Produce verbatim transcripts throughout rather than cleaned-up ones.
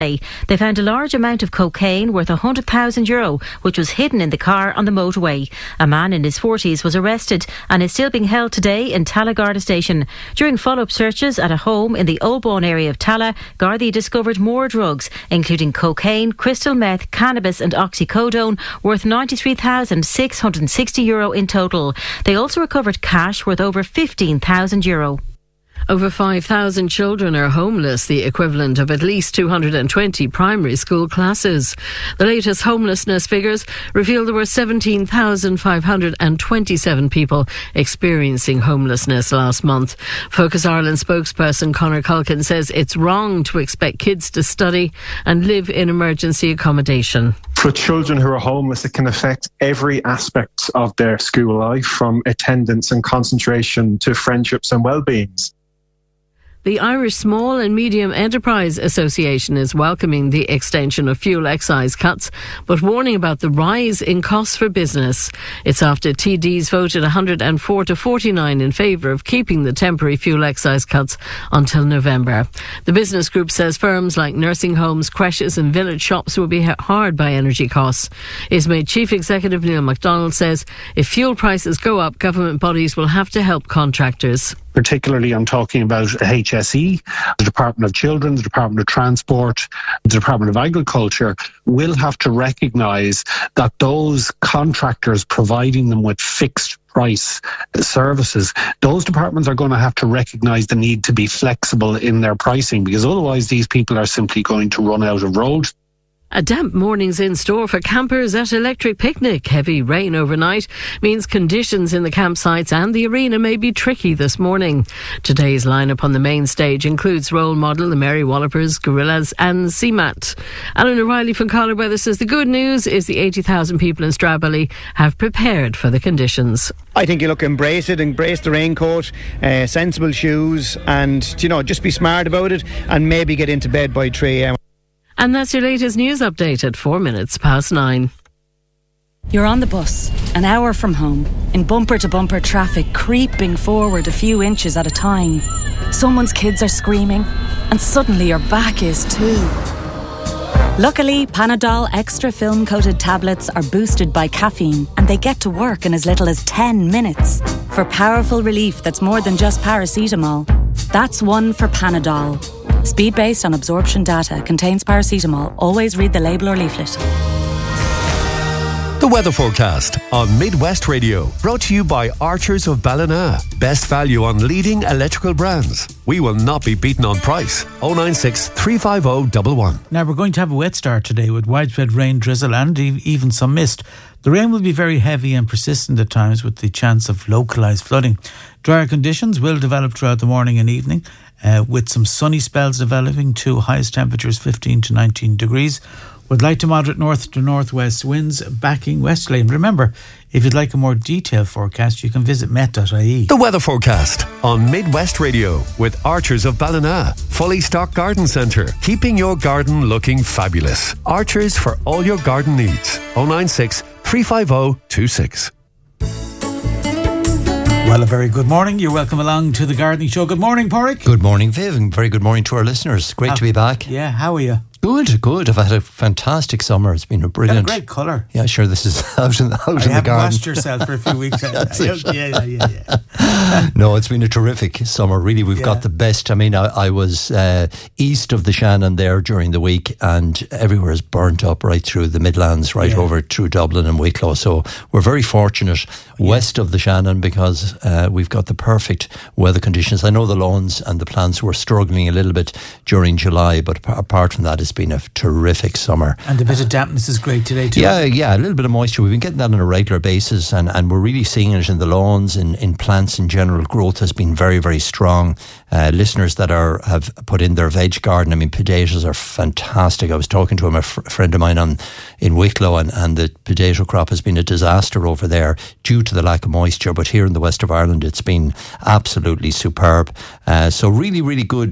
They found a large amount of cocaine worth one hundred thousand euro, which was hidden in the car on the motorway. A man in his forties was arrested and is still being held today in Tallaght Garda Station. During follow-up searches at a home in the Old Bawn area of Tallaght, Gardaí discovered more drugs, including cocaine, crystal meth, cannabis and oxycodone, worth ninety-three thousand six hundred sixty euro in total. They also recovered cash worth over fifteen thousand euro. Over five thousand children are homeless, the equivalent of at least two hundred twenty primary school classes. The latest homelessness figures reveal there were seventeen thousand five hundred twenty-seven people experiencing homelessness last month. Focus Ireland spokesperson Conor Culkin says it's wrong to expect kids to study and live in emergency accommodation. For children who are homeless, it can affect every aspect of their school life, from attendance and concentration to friendships and well-beings. The Irish Small and Medium Enterprise Association is welcoming the extension of fuel excise cuts, but warning about the rise in costs for business. It's after T Ds voted one hundred four to forty-nine in favour of keeping the temporary fuel excise cuts until November. The business group says firms like nursing homes, creches and village shops will be hit hard by energy costs. Ismay Chief Executive Neil MacDonald says if fuel prices go up, government bodies will have to help contractors. Particularly, I'm talking about H S E, the Department of Children, the Department of Transport, the Department of Agriculture will have to recognise that those contractors providing them with fixed price services, those departments are going to have to recognise the need to be flexible in their pricing, because otherwise these people are simply going to run out of road. A damp morning's in store for campers at Electric Picnic. Heavy rain overnight means conditions in the campsites and the arena may be tricky this morning. Today's lineup on the main stage includes Role Model, the Mary Wallopers, Gorillas and C MAT. Alan O'Reilly from Collar Weather says the good news is the eighty thousand people in Stradbally have prepared for the conditions. I think you look, embrace it, embrace the raincoat, uh, sensible shoes, and, you know, just be smart about it and maybe get into bed by three a.m. And that's your latest news update at four minutes past nine. You're on the bus, an hour from home, in bumper-to-bumper traffic, creeping forward a few inches at a time. Someone's kids are screaming, and suddenly your back is too. Luckily, Panadol Extra film-coated tablets are boosted by caffeine, and they get to work in as little as ten minutes. For powerful relief that's more than just paracetamol. That's one for Panadol. Speed based on absorption data, contains paracetamol. Always read the label or leaflet. The weather forecast on Midwest Radio, brought to you by Archers of Ballina. Best value on leading electrical brands. We will not be beaten on price. oh nine six, three five oh, one one. Now, we're going to have a wet start today with widespread rain, drizzle and even some mist. The rain will be very heavy and persistent at times, with the chance of localised flooding. Drier conditions will develop throughout the morning and evening, uh, with some sunny spells developing to highest temperatures fifteen to nineteen degrees, with light to moderate north to northwest winds backing westerly. And remember, if you'd like a more detailed forecast, you can visit met dot I E. The weather forecast on Midwest Radio with Archers of Ballina. Fully stocked garden centre, keeping your garden looking fabulous. Archers for all your garden needs. oh nine six, three five oh, two six. Well, a very good morning. You're welcome along to the Gardening Show. Good morning, Porrick. Good morning, Viv, and very good morning to our listeners. Great how, to be back. Yeah, how are you? Good, good. I've had a fantastic summer. It's been a brilliant... Got a great colour. Yeah, sure, this is out in, out in the garden. You haven't washed yourself for a few weeks. That's yeah, it. yeah, yeah, yeah. No, it's been a terrific summer. Really, we've yeah. got the best. I mean, I, I was uh, east of the Shannon there during the week, and everywhere is burnt up right through the Midlands, right yeah. over through Dublin and Wicklow. So we're very fortunate yeah. west of the Shannon, because uh, we've got the perfect weather conditions. I know the lawns and the plants were struggling a little bit during July, but apart from that, it's been a terrific summer. And a bit of dampness is great today too. Yeah, yeah, a little bit of moisture. We've been getting that on a regular basis, and, and we're really seeing it in the lawns, in, in plants in general. Growth has been very, very strong. Uh, listeners that are have put in their veg garden, I mean, potatoes are fantastic. I was talking to him, a f- friend of mine on in Wicklow, and, and the potato crop has been a disaster over there due to the lack of moisture. But here in the west of Ireland, it's been absolutely superb. Uh, so really, really good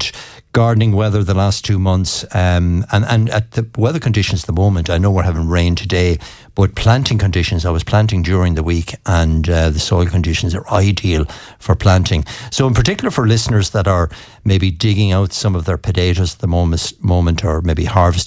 gardening weather the last two months, um, and, and at the weather conditions at the moment, I know we're having rain today, but planting conditions, I was planting during the week, and uh, the soil conditions are ideal for planting. So in particular for listeners that are maybe digging out some of their potatoes at the moment, moment or maybe harvesting